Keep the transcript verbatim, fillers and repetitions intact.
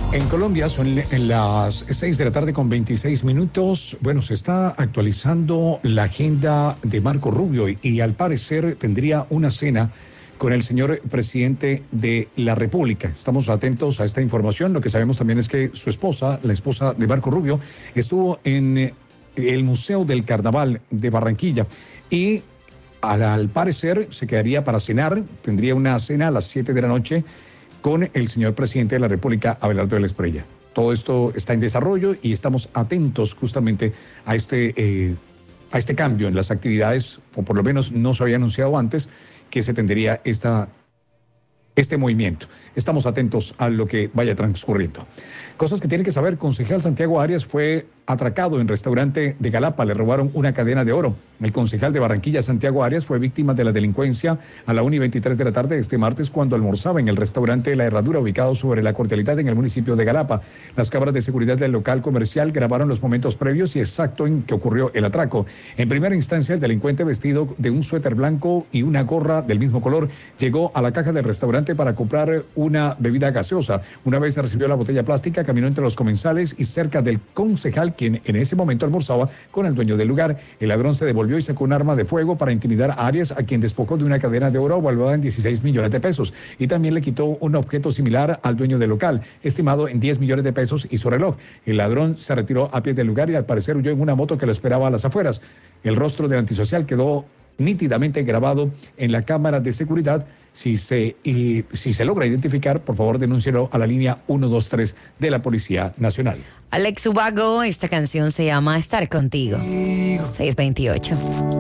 En Colombia son en las seis de la tarde con veintiséis minutos. Bueno, se está actualizando la agenda de Marco Rubio y, y al parecer tendría una cena con el señor presidente de la República. Estamos atentos a esta información. Lo que sabemos también es que su esposa, la esposa de Marco Rubio, estuvo en el Museo del Carnaval de Barranquilla y al, al parecer se quedaría para cenar. Tendría una cena a las siete de la noche con el señor presidente de la República, Abelardo de la Espriella. Todo esto está en desarrollo y estamos atentos justamente a este, eh, a este cambio en las actividades, o por lo menos no se había anunciado antes que se tendría esta, este movimiento. Estamos atentos a lo que vaya transcurriendo. Cosas que tienen que saber: concejal Santiago Arias fue atracado en restaurante de Galapa, le robaron una cadena de oro. El concejal de Barranquilla, Santiago Arias, fue víctima de la delincuencia a la una y veintitrés de la tarde de este martes cuando almorzaba en el restaurante La Herradura, ubicado sobre la Cordialidad en el municipio de Galapa. Las cámaras de seguridad del local comercial grabaron los momentos previos y exacto en que ocurrió el atraco. En primera instancia, el delincuente, vestido de un suéter blanco y una gorra del mismo color, llegó a la caja del restaurante para comprar una bebida gaseosa. Una vez recibió la botella plástica, caminó entre los comensales y cerca del concejal, quien en ese momento almorzaba con el dueño del lugar. El ladrón se devolvió y sacó un arma de fuego para intimidar a Arias, a quien despojó de una cadena de oro valuada en dieciséis millones de pesos. Y también le quitó un objeto similar al dueño del local, estimado en diez millones de pesos, y su reloj. El ladrón se retiró a pie del lugar y al parecer huyó en una moto que lo esperaba a las afueras. El rostro del antisocial quedó nítidamente grabado en la cámara de seguridad. Si se, y, si se logra identificar, por favor denúncielo a la línea uno dos tres de la Policía Nacional. Alex Ubago, esta canción se llama Estar Contigo. seis veintiocho.